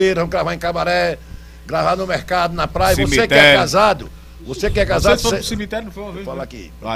vamos gravar em Cabaré, gravar no mercado, na praia. Cemitério. Você que é casado, Você foi pro cemitério, não foi uma vez? Fala aqui. Vai.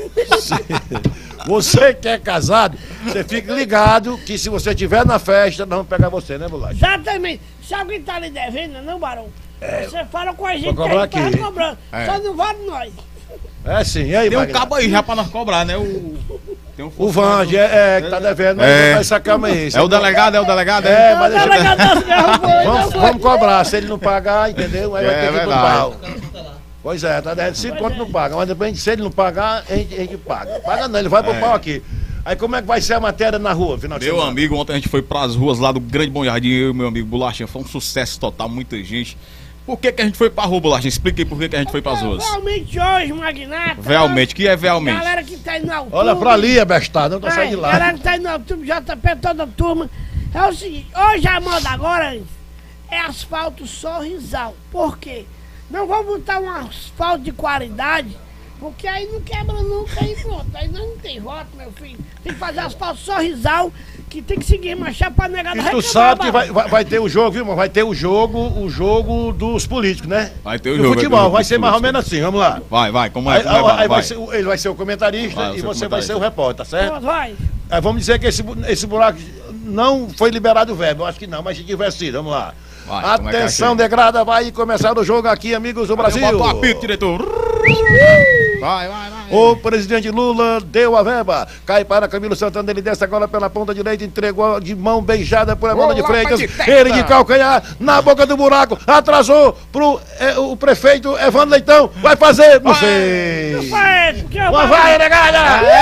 Você que é casado, você fica ligado que se você estiver na festa, nós vamos pegar você, né, Bolacha? Exatamente. Se alguém tá lhe devendo, não, Barão? Você fala com a gente que a cobrar gente tá aqui. cobrando. Só não vale nós. É sim, e aí, Tem um Magna? cabo aí já pra nós cobrar, né? Tem um O Vange, que tá devendo, mas não vai sacar amanhã. É o delegado, Mas O delegado das guerras foi, vamos cobrar, se ele não pagar, entendeu? Aí vai ter que ir pro verdade. pau. Pois é, tá devendo 5 conto não paga, mas depois se ele não pagar, a gente paga. Paga não, ele vai pro pau aqui. Aí como é que vai ser a matéria na rua, final de Meu semana? amigo, ontem a gente foi pras ruas lá do Grande Bom Jardim, eu e meu amigo Bolachinha, foi um sucesso total, muita gente. Por que a gente foi pra rua, Bolachinha? Explica aí por que a gente foi pras ruas. Realmente hoje, Magnata. Realmente, o que é realmente? Galera que tá indo na altura. Olha pra ali, abestado, não tá saindo de lá. Galera que tá indo na altura, JP, toda a turma. É o seguinte, hoje a moda agora é asfalto sorrisal. Por quê? Não vou botar um asfalto de qualidade, porque aí não quebra nunca e pronto. Aí não tem voto, meu filho. Tem que fazer asfalto sorrisal, que tem que seguir marchar pra negada. E tu sabe que vai ter o jogo, viu, mano? Vai ter o jogo dos políticos, né? Vai ter o do jogo. futebol, vai ser mais ou menos assim, vamos lá. Vai, como é? Aí Vai. ele vai ser o comentarista e você vai ser o repórter, tá certo? Vai. Aí vamos dizer que esse buraco não foi liberado o verbo, eu acho que não, mas se tiver sido, vamos lá. Vai, como é que é Atenção, aqui? Degrada, vai começar o jogo aqui, amigos do Brasil. Bota o apito, diretor. Vai. O presidente Lula deu a verba. Cai para Camilo Santana, ele desce agora pela ponta direita, entregou de mão beijada por Evandro de Freitas. Ele de calcanhar na boca do buraco, atrasou pro o prefeito Evandro Leitão. Vai fazer, não sei. Vai, negada!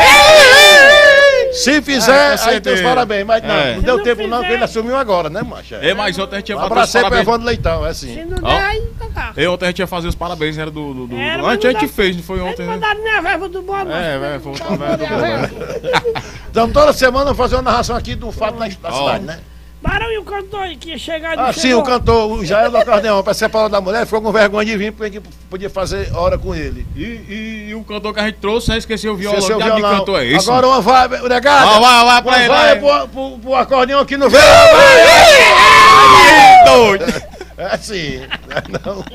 Se fizer, aí tem os parabéns. Mas não deu tempo não, porque ele assumiu agora, né, macho? Mas ontem a gente ia fazer os Abracei pro parabéns. Evandro Leitão, é assim. Se não der, aí não tá. Ontem a gente ia fazer os parabéns, era do... Era, mas Antes a não gente dá- fez, não foi Eles ontem, né? mandaram minha verba do bom, Foi outra verba do bom. Então toda semana vamos fazer uma narração aqui do fato da cidade, né? Barão e o cantor que ia chegar Ah, sim, o cantor, o Jair do Acordeão, para separar da mulher, ficou com vergonha de vir, porque a gente podia fazer hora com ele. E o cantor que a gente trouxe, aí esqueceu o violão. Esqueceu o Que diabo de violão. cantor é esse? Agora uma vai, negada. Vai pra ele. Vai pro acordeão aqui no verão. Doido. É assim. Não.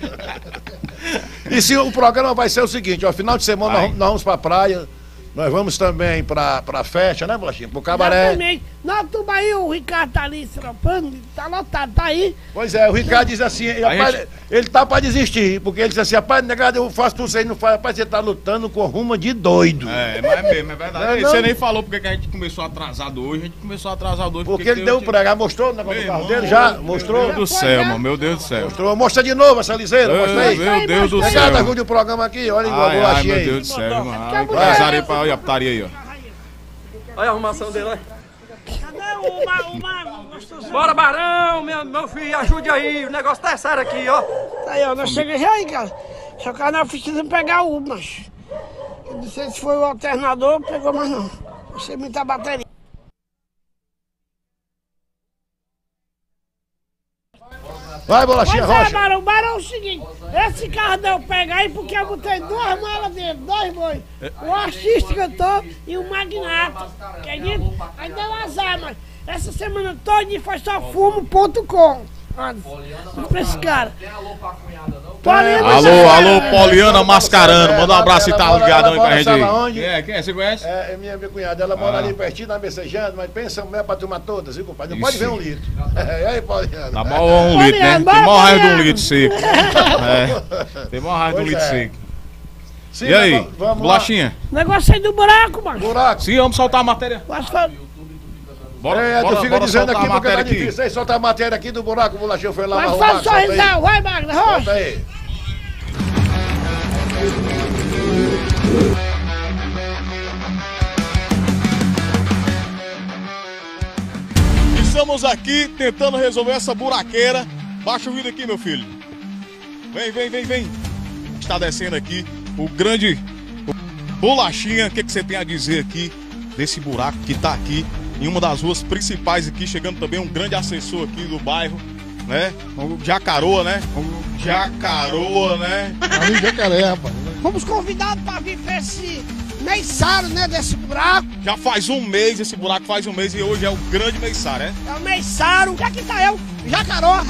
E se o programa vai ser o seguinte, ó, final de semana nós vamos pra praia, nós vamos também pra festa, né, Bolachinha? Pro cabaré. Exatamente. Na Tubaí, o Ricardo tá ali trampando, tá lotado, tá aí. Pois é, o Ricardo diz assim, rapaz, ele tá pra desistir, porque ele diz assim, rapaz, negado, eu faço tudo isso aí, não faz, rapaz, você tá lutando com ruma de doido. Mas mesmo, é verdade. Não. Você nem falou porque que a gente começou atrasado hoje, Porque ele deu o prego, mostrou o negócio do carro dele já? Mostrou? Meu Deus do céu, mano, meu Deus do céu. Mostrou. Mostra de novo essa liseira, mostra aí. Meu Deus do Negado, céu. ajude o programa aqui, olha igual a Ai, bolachinha meu aí. Deus do céu, mano. Ai, Porque a empresário aí pra olha a putaria aí, ó. Olha a arrumação dele, olha. Cadê o mago? Bora, Barão, meu filho, ajude aí. O negócio tá sério aqui, ó. Tá aí, ó, nós chegamos já aí, cara. Só que nós precisamos pegar o mas eu não sei se foi o alternador, pegou, mas não. Não sei muita bateria. Vai, bolachinha, Pois é, rocha. Barão, é o seguinte, esse carro deu pegar aí porque eu botei 2 malas dele, 2 boi. O artista cantor e o magnata. Acredita? Aí deu azar, mas essa semana toda foi só fumo.com. Pra esse cara. Alô, Poliana Mascarano. Manda um abraço e tá ligadão aí pra gente Sabe aí. aonde? Quem é? Você conhece? É minha cunhada, ela mora ali pertinho na Messejana, mas pensa mulher pra tomar todas, viu, compadre? Não pode ver 1 litro. E aí, Pauliano? Tá mal 1 litro, né? Tem maior raiva de 1 litro seco. Tem maior raiva de 1 litro seco. Sim, E aí, vamos lá. bolachinha? Negócio aí do buraco, mano. Buraco. Sim, vamos soltar a matéria. O asfalto. Tu fica dizendo soltar aqui a porque tá matéria aqui. difícil. Aí solta a matéria aqui do buraco, o bolachinho foi lá O pra arrumar. asfalto sorrisal, vai, Magna, Solta rocha. aí. Estamos aqui tentando resolver essa buraqueira. Baixa o vídeo aqui, meu filho. Vem. Está descendo aqui o grande Bolachinha. O que você tem a dizer aqui desse buraco que está aqui em uma das ruas principais aqui, chegando também um grande assessor aqui do bairro, né? O Jacaroa, né? Ali Jacaré, rapaz. Fomos convidados para vir ver esse Meiçaro, né, desse buraco. Já faz um mês, esse buraco faz um mês e hoje é o grande Meiçaro, é? É o Meiçaro. E aqui tá eu, Jacaró.